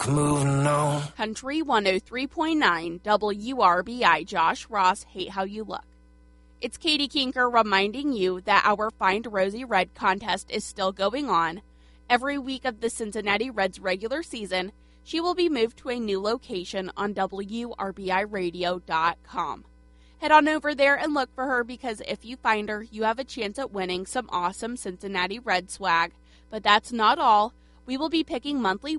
Moving on. Country 103.9 WRBI Josh Ross, Hate How You Look. It's Katie Kinker reminding you that our Find Rosie Red contest is still going on. Every week of the Cincinnati Reds regular season, she will be moved to a new location on WRBIRadio.com. Head on over there and look for her, because if you find her, you have a chance at winning some awesome Cincinnati Red swag. But that's not all. We will be picking monthly